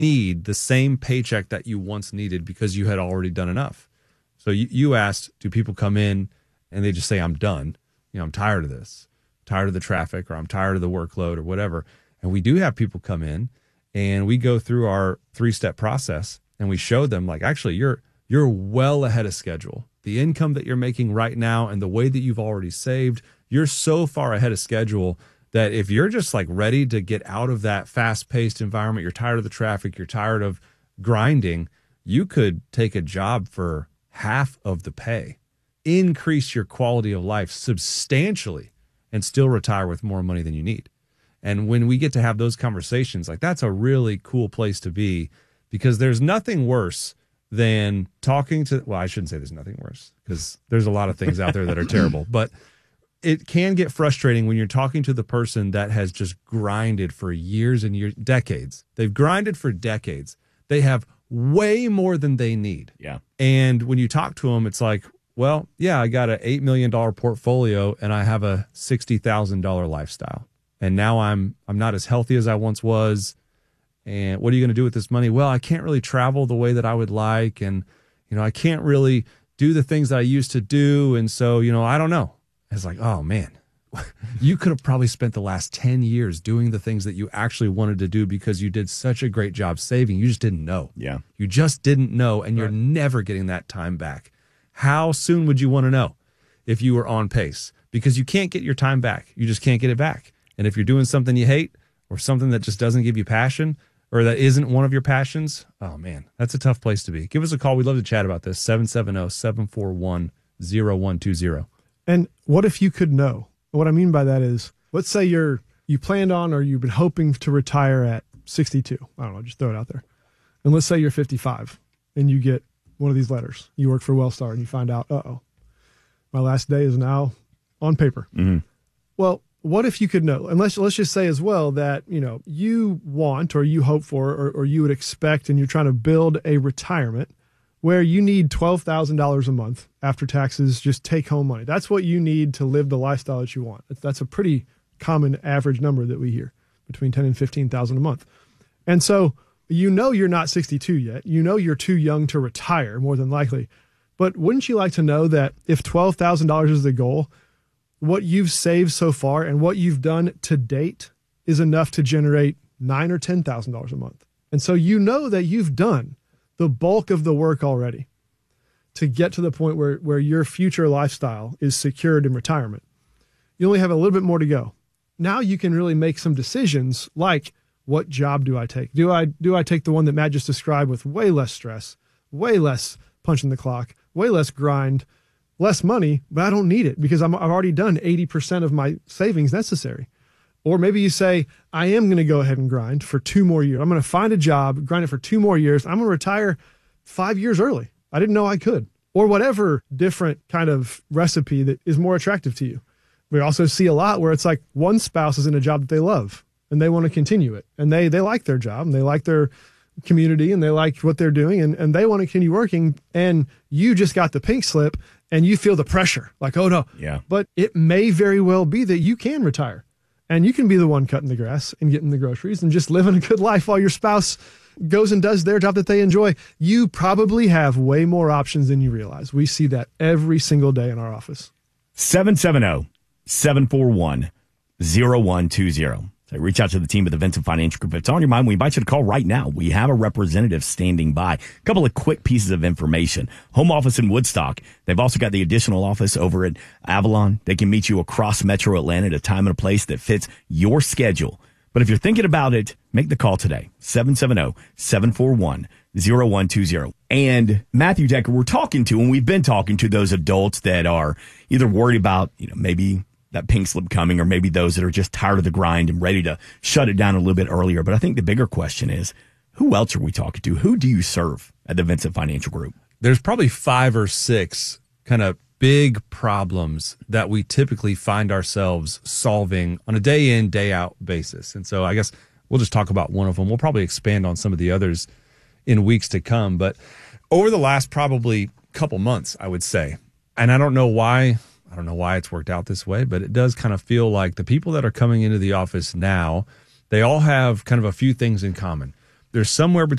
need the same paycheck that you once needed because you had already done enough. So you asked, do people come in and they just say, I'm done. I'm tired of this, tired of the traffic, or I'm tired of the workload or whatever. And we do have people come in and we go through our 3-step process and we show them, like, actually, you're well ahead of schedule. The income that you're making right now and the way that you've already saved, you're so far ahead of schedule that if you're just like ready to get out of that fast-paced environment, you're tired of the traffic, you're tired of grinding, you could take a job for half of the pay, increase your quality of life substantially, and still retire with more money than you need. And when we get to have those conversations, like, that's a really cool place to be, because there's nothing worse than talking to, well, I shouldn't say there's nothing worse, because there's a lot of things out there that are terrible, but it can get frustrating when you're talking to the person that has just grinded for years and years, decades. They've grinded for decades. They have way more than they need. Yeah. And when you talk to them, it's like, well, yeah, I got an $8 million portfolio and I have a $60,000 lifestyle. And now I'm not as healthy as I once was. And what are you going to do with this money? Well, I can't really travel the way that I would like. And, I can't really do the things that I used to do. And so, I don't know. It's like, oh, man, you could have probably spent the last 10 years doing the things that you actually wanted to do because you did such a great job saving. You just didn't know. Yeah. You just didn't know, and you're never getting that time back. How soon would you want to know if you were on pace? Because you can't get your time back. You just can't get it back. And if you're doing something you hate or something that just doesn't give you passion or that isn't one of your passions, oh, man, that's a tough place to be. Give us a call. We'd love to chat about this, 770-741-0120. And what if you could know? What I mean by that is, let's say you planned on or you've been hoping to retire at 62. I don't know, just throw it out there. And let's say you're 55 and you get one of these letters. You work for Wellstar and you find out, my last day is now on paper. Mm-hmm. Well, what if you could know? And let's just say as well that, you want or you hope for or you would expect, and you're trying to build a retirement where you need $12,000 a month after taxes, just take home money. That's what you need to live the lifestyle that you want. That's a pretty common average number that we hear, between $10,000 and $15,000 a month. And so you're not 62 yet. You're too young to retire, more than likely. But wouldn't you like to know that if $12,000 is the goal, what you've saved so far and what you've done to date is enough to generate $9,000 or $10,000 a month? And so that you've done the bulk of the work already to get to the point where your future lifestyle is secured in retirement. You only have a little bit more to go. Now you can really make some decisions like, what job do I take? Do I take the one that Matt just described with way less stress, way less punching the clock, way less grind, less money, but I don't need it because I've already done 80% of my savings necessary. Or maybe you say, I am going to go ahead and grind for 2 more years. I'm going to find a job, grind it for 2 more years. I'm going to retire 5 years early. I didn't know I could. Or whatever different kind of recipe that is more attractive to you. We also see a lot where it's like one spouse is in a job that they love and they want to continue it. And they like their job and they like their community and they like what they're doing and they want to continue working. And you just got the pink slip and you feel the pressure like, oh no. Yeah. But it may very well be that you can retire. And you can be the one cutting the grass and getting the groceries and just living a good life while your spouse goes and does their job that they enjoy. You probably have way more options than you realize. We see that every single day in our office. 770-741-0120. So reach out to the team at the Vincent Financial Group. If it's on your mind, we invite you to call right now. We have a representative standing by. A couple of quick pieces of information. Home office in Woodstock. They've also got the additional office over at Avalon. They can meet you across Metro Atlanta at a time and a place that fits your schedule. But if you're thinking about it, make the call today. 770-741-0120. And Matthew Decker, we've been talking to those adults that are either worried about, maybe that pink slip coming, or maybe those that are just tired of the grind and ready to shut it down a little bit earlier. But I think the bigger question is, who else are we talking to? Who do you serve at the Vincent Financial Group? There's probably 5 or 6 kind of big problems that we typically find ourselves solving on a day in, day out basis. And so I guess we'll just talk about one of them. We'll probably expand on some of the others in weeks to come. But over the last probably couple months, I would say, and I don't know why it's worked out this way, but it does kind of feel like the people that are coming into the office now, they all have kind of a few things in common. there's somewhere between